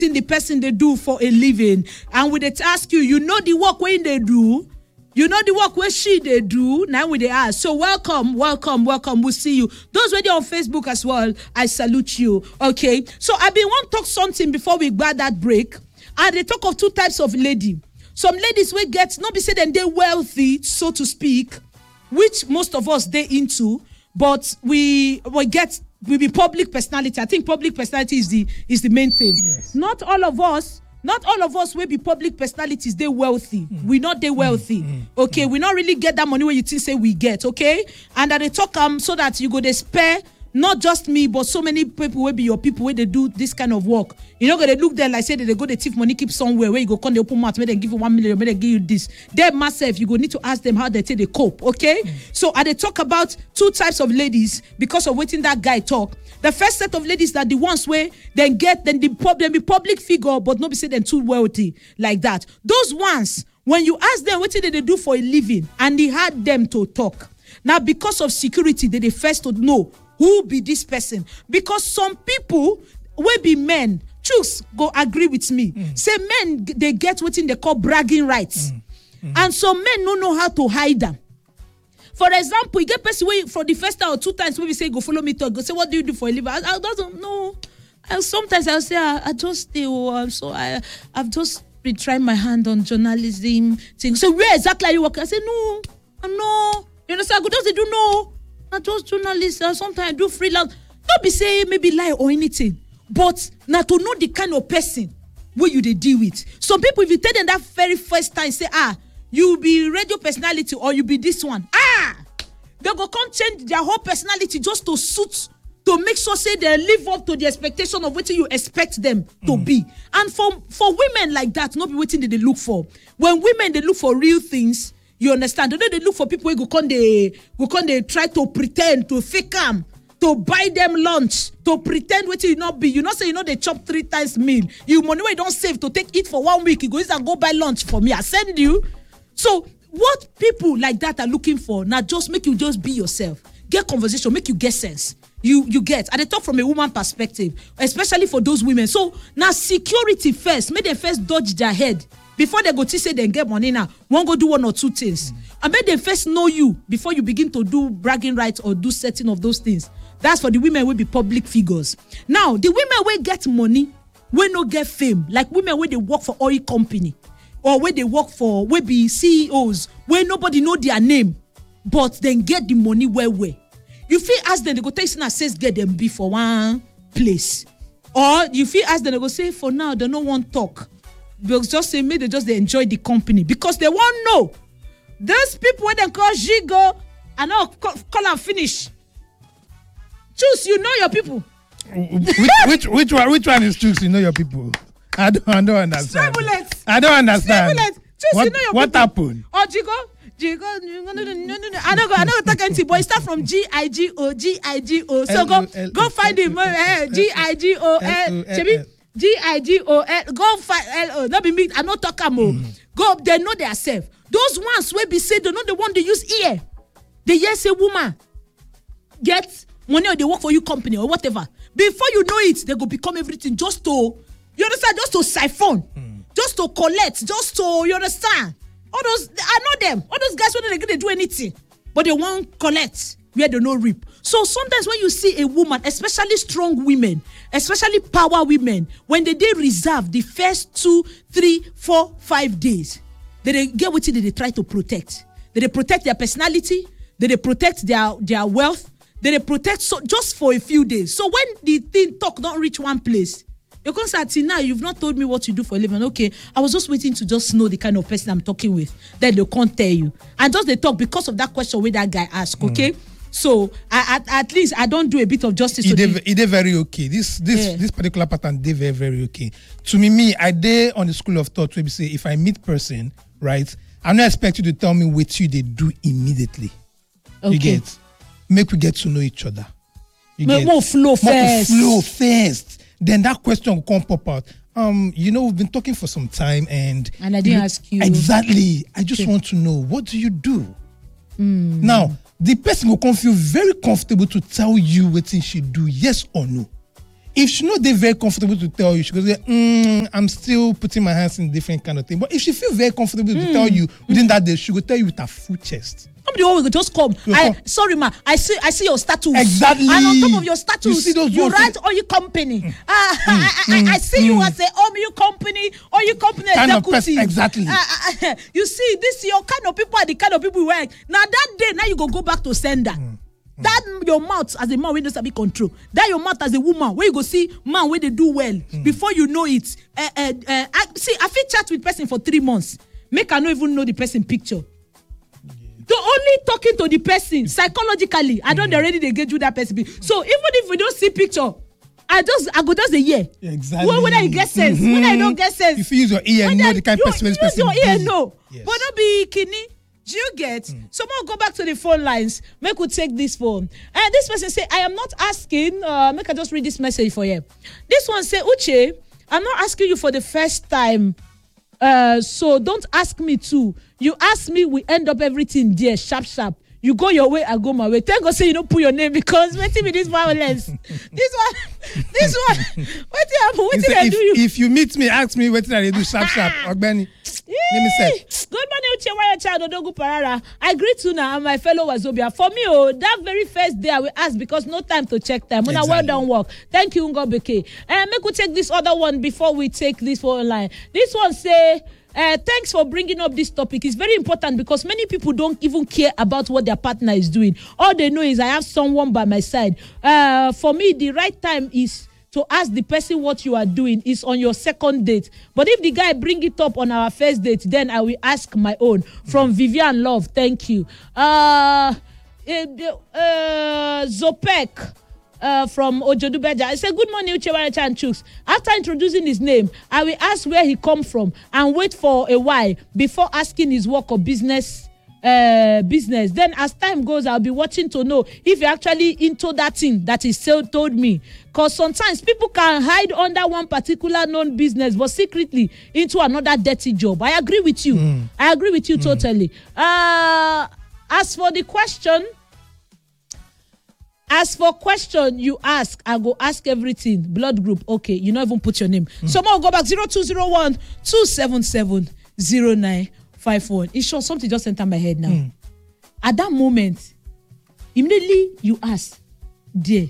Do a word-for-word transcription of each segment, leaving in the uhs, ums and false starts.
thing the person they do for a living, and we they ask you, you know the work when they do, you know the work where she they do, now we they ask. So welcome, welcome, welcome. We'll see you. Those were there on Facebook as well. I salute you. Okay. So I been want to talk something before we grab that break. And they talk of two types of lady. Some ladies will get, not be said and they wealthy, so to speak, which most of us they into, but we we get we be public personality. I think public personality is the is the main thing. Yes. Not all of us, not all of us will be public personalities, they wealthy. Mm. We not they wealthy. Mm. Okay, mm. we not really get that money when you think say we get, okay? And that they talk um so that you go they spare. Not just me, but so many people will be your people where they do this kind of work. You know, they look there like say that they go the thief money keep somewhere where you go come the open mouth, where they give you one million, where they give you this. They myself, you go need to ask them how they take the cope, okay? Mm. So I they talk about two types of ladies because of waiting that guy talk. The first set of ladies that the ones where then get then the problem be public figure, but not be say them too wealthy like that. Those ones, when you ask them what did they do for a living, and they had them to talk. Now because of security, they the first to know who be this person? Because some people will be men. Choose go agree with me. Mm. Say men they get what they call bragging rights, mm. Mm. and some men don't know how to hide them. For example, you get person way for the first time or two times when we say go follow me talk. Go say what do you do for a living? I, I don't know. And sometimes I'll say I, I just stay. Oh, so I I've just been trying my hand on journalism thing. So where exactly are you working? I say no, no. You know, so I go just they do no. Not just journalists, uh, sometimes I do freelance. Don't be saying maybe lie or anything. But now to know the kind of person where you they deal with. Some people, if you tell them that very first time, say, ah, you be radio personality or you be this one. Ah! They go come change their whole personality just to suit, to make sure say they live up to the expectation of what you expect them to mm. be. And for, for women like that, not be waiting that they look for. When women, they look for real things, you understand? They don't they look for people who go come they go come they try to pretend to fake them, to buy them lunch, to pretend what you not be. You not say you know they chop three times meal. You money where you don't save to take it for one week. You go and go buy lunch for me. I send you. So what people like that are looking for now just make you just be yourself. Get conversation, make you get sense. You you get. And I talk from a woman perspective, especially for those women. So now security first. Make them first dodge their head. Before they go to say they get money now, won't go do one or two things. Mm. I bet they first know you before you begin to do bragging rights or do certain of those things. That's for the women will be public figures. Now, the women will get money, will not get fame. Like women where they work for oil company or where they work for, will be C E Os, where nobody know their name, but then get the money where where. You feel ask them, they go tell you, says get them be for one place. Or you feel ask them, they go say, for now, they don't want talk. They'll just say, maybe they just they enjoy the company because they won't know. Those people when they call Jigo, and now call, call and finish. Choose, you know your people. which, which which one which one is choose? You know your people. I don't I don't understand. Stimulate. I don't understand. Stimulate. Choose, what, you know your what people. happened? Oh, Jigo. Jigo, no, no, no, no, no. I don't go. I don't talk anything. Boy, start from G I G O G I G O. So go go find him. G I G O L. G I G O L, go find L O. Not be me, I not talk more. Mm. Go, they know themselves. Those ones where be say they know the one they use ear. They hear say woman get money or they work for you company or whatever. Before you know it, they go become everything just to, you understand, just to siphon, mm. just to collect, just to, you understand. All those, I know them. All those guys when they they do anything, but they won't collect where they no reap. So sometimes when you see a woman, especially strong women, especially power women, when they, they reserve the first two, three, four, five days, they, they get what they, they try to protect. They, they protect their personality, they, they protect their, their wealth, they, they protect so just for a few days. So when the thing talk don't reach one place, you can say, now you've not told me what you do for a living. Okay, I was just waiting to just know the kind of person I'm talking with. Then they can't tell you. And just they talk because of that question where that guy asked, okay? Mm. So I, at, at least I don't do a bit of justice. It is so very okay. This this yeah. this particular pattern they very very okay. To me, me I did on the school of thought where we say if I meet person, right, I'm not expect you to tell me what you they do immediately. Okay. You get, make we get to know each other. You make get more flow first. More flow first. Then that question will come pop out. Um, you know, we've been talking for some time, and and I didn't you, ask you exactly. I just okay. want to know, what do you do? Mm. Now, the person will come feel very comfortable to tell you what she do, yes or no. if she know they're very comfortable to tell you, she goes, mm, I'm still putting my hands in different kind of thing. But if she feel very comfortable mm. to tell you within mm. that day, she will tell you with her full chest. Somebody always just come. I, come. Sorry, ma. I see. I see your status. Exactly. And on top of your status, you, see those you write oil company. Mm. Uh, mm. I, I, I, I see mm. you as a oil company, oil company kind executive. Of exactly. Uh, uh, you see, this your kind of people are the kind of people you work. Now that day, now you go go back to sender. Mm. That your mouth as a man wey doesn't be control. That your mouth as a woman where you go see man where they do well mm. before you know it. Uh, uh, uh, I, see, I feel chat with person for three months. Make I not even know the person picture. So only talking to the person psychologically, I don't mm. already engage with that person. So even if we don't see picture, I just I go just a year. Exactly. Well, whether you get sense, mm-hmm. whether I don't get sense. If you use your ear, you know the kind of person. Use person your ear, no. Yes. But don't be kidney. Do you get? Mm. So we'll go back to the phone lines. Make we take this phone. And this person say, I am not asking. Uh, make I just read this message for you. This one say, Uche, I'm not asking you for the first time. Uh, so don't ask me to. You ask me, we end up everything there, sharp, sharp. You go your way, I go my way. Thank God say you don't put your name because waiting with this violence. This one, this one, what did happen? What did I do you? If you meet me, ask me what did I do, sharp, sharp. Ogbeni. Let me say. Good morning, Uche Wire Child Odogu Parara. I greet you now and my fellow Wazobia. For me, oh, that very first day I will ask because no time to check time. When exactly. I well done work. Thank you, Ngo Beke. And make we take this other one before we take this one line. This one say, Uh, thanks for bringing up this topic. It's very important because many people don't even care about what their partner is doing. All they know is I have someone by my side. Uh, for me, the right time is to ask the person what you are doing is on your second date. But if the guy bring it up on our first date, then I will ask my own. From Vivian Love, thank you. Uh, uh, Zopek. Uh, from Ojodubeja. I said, good morning, Uchewarecha and Chooks. After introducing his name, I will ask where he come from and wait for a while before asking his work or business. Uh, business. Then as time goes, I'll be watching to know if he actually into that thing that he still told me. Because sometimes people can hide under one particular known business, but secretly into another dirty job. I agree with you. Mm. I agree with you mm. totally. Uh, as for the question, As for question you ask, I go ask everything. Blood group, okay. You not even put your name. Mm. Someone go back zero two zero one two seven seven zero nine five one. It's sure something just entered my head now. Mm. At that moment, immediately you ask, there.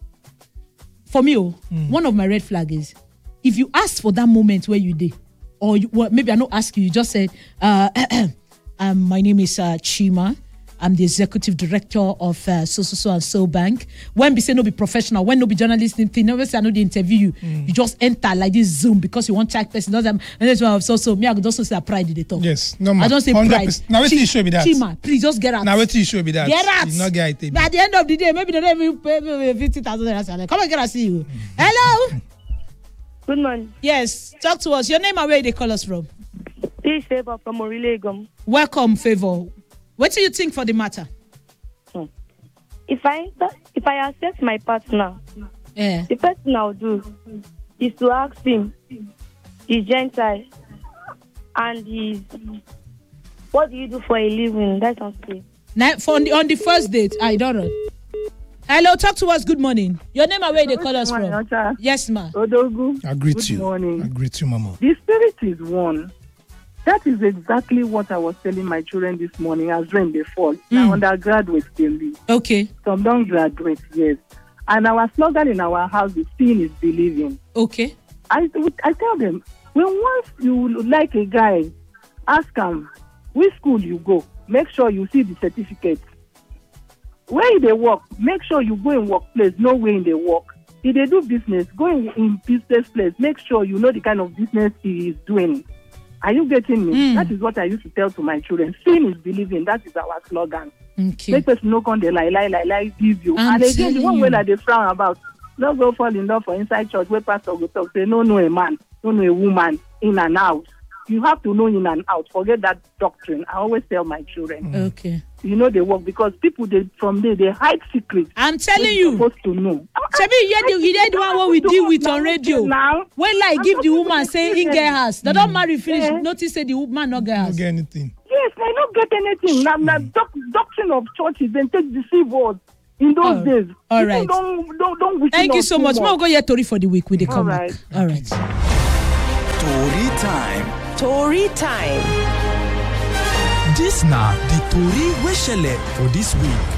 For me, oh, mm. one of my red flags is if you ask for that moment where you did, or you, well, maybe I don't ask you, you just said, uh, um, my name is uh, Chima. I'm the executive director of uh, so so so and so bank. When we say no be professional, when no be journalist, thing, never say I know the interview you. Mm. You just enter like this Zoom because you want check person. Doesn't and that's why so so me I could also say pride in the talk. Yes, no man. I don't say pride. Now wait till you show me that. Chima, please just get out. Now wait till you show me that. Get out. You not get it. But at the end of the day, maybe they don't even pay me fifty thousand dollars. Come and get us see you. Mm. Hello. Good morning. Yes, talk to us. Your name and where they call us from? This is Favor from Orilegum. Welcome, Favor. What do you think for the matter? Hmm. If I if I accept my partner, yeah. the first thing I'll do is to ask him, he's Gentile, and he's, what do you do for a living? That's not clear. Now, for on the, on the first date, I don't know. Hello, talk to us. Good morning. Your name and where they call us from? Ocha. Yes, ma. Odogu. I greet Good you. morning. I greet you, Mama. The spirit is one. That is exactly what I was telling my children this morning as rain they fall. Mm. Now undergraduates they leave. Okay. Some don't graduate, yes. And our slogan in our house is seeing is believing. Okay. I I tell them, when once you like a guy, ask him, which school you go? Make sure you see the certificate. Where they work, make sure you go in workplace, know where they work. If they do business, go in, in business place, make sure you know the kind of business he is doing. Are you getting me? Mm. That is what I used to tell to my children. Seeing is believing. That is our slogan. Okay. Make us no con they lie, lie, lie, lie, give you. I'm and again, the one you. way that they frown about, not go fall in love for inside church where pastor will talk, say, no, no, a man, no, no, a woman, in and out. You have to know in and out. Forget that doctrine. I always tell my children. Mm. Okay. You know they work because people they from there they hide secrets. I'm telling you. Supposed to know. Shabi, you hear the, you hear the one what we deal with on radio. Now. When like I'm give the woman say he get house, they don't marry finish. Yeah. Notice say the woman not get house. Not get anything. Yes, I don't get anything. Now, mm. now doc, doctrine of churches then take deceive us in those Oh, days. all People right. Don't, don't, don't within Thank you us so too much. We'll go here Tori for the week. We dey come All back. right. All right. Tori time. Tori time. This na the Tori wey shele for this week.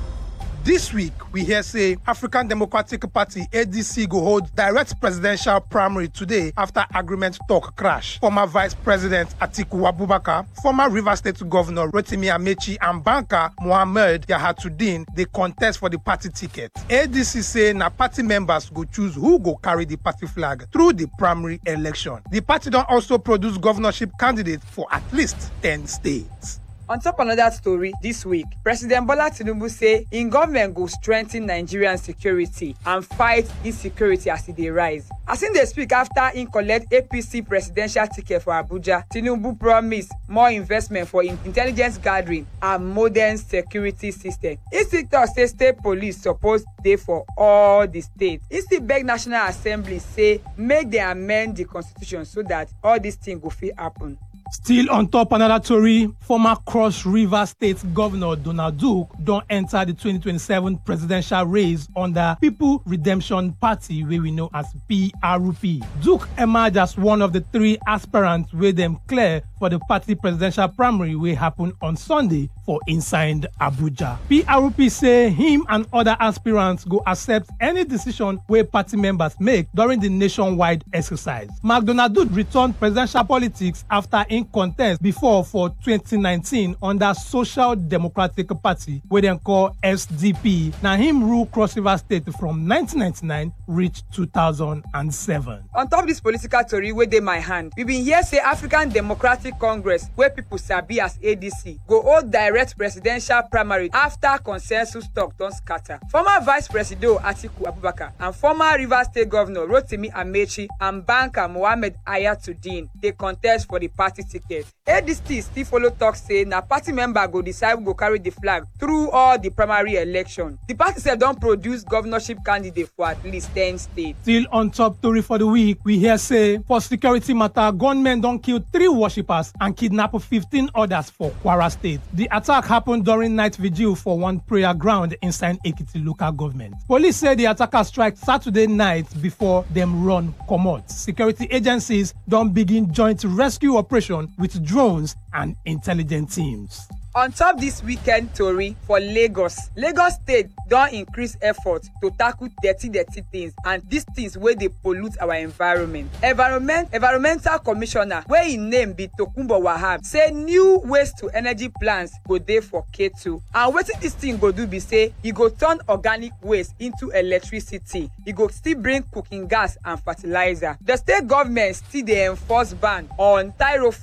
This week, we hear say African Democratic Party A D C go hold direct presidential primary today after agreement talk crash. Former Vice President Atiku Abubakar, former Rivers State Governor Rotimi Amechi, and banker Mohammed Yahatuddin they contest for the party ticket. A D C say na party members go choose who go carry the party flag through the primary election. The party don also produce governorship candidates for at least ten states. On top another story this week, President Bola Tinubu say im government go strengthen Nigerian security and fight insecurity as e dey rise. As im dey speak after im collect A P C presidential ticket for Abuja, Tinubu promise more investment for im intelligence gathering and modern security system. Im still tok say state police suppose dey for all di states. Im still beg National Assembly say make dem amend di constitution so dat all dis things go fit happen. Still on top another story, former Cross River State Governor Donald Duke don enter the twenty twenty-seven presidential race under People Redemption Party, wey we know as P R P. Duke emerged as one of the three aspirants wey dem clear for the party presidential primary wey happen on Sunday for inside Abuja. P R P say him and other aspirants go accept any decision wey party members make during the nationwide exercise. McDonald Duke returned presidential politics after in contest before for twenty nineteen under Social Democratic Party wey dem call S D P. Na him rule Cross River State from nineteen ninety-nine reach two thousand seven. On top dis political tori wey dey my hand, we bin hear say African Democratic Congress, wey pipo sabi as A D C, go hold direct presidential primary after consensus talk don scatter. Former Vice President Atiku Abubakar and former Rivers State Governor Rotimi Amechi and banker Mohammed Yahatuddin dey contest for the party ticket. A D C still follow talk say na party member go decide who go carry the flag through all the primary election. The party sef don produce governorship candidate for at least ten states. Still on top story for the week, we hear say for security matter, gunmen don kill three worshippers and kidnap fifteen others for Kwara State. The attack happened during night vigil for one prayer ground inside Ekiti local government. Police say the attacker strike Saturday night before them run comot. Security agencies don begin joint rescue operation with drones and intelligence teams. On top this weekend tori for Lagos, Lagos State don increase effort to tackle dirty dirty things and these things wey dey pollute our environment. Environment Environmental Commissioner wey im name be Tokunbo Wahab say new waste to energy plants go dey for K two, and wetin dis thing go do be say e go turn organic waste into electricity. E go still bring cooking gas and fertilizer. The state government still dey enforce ban on tyro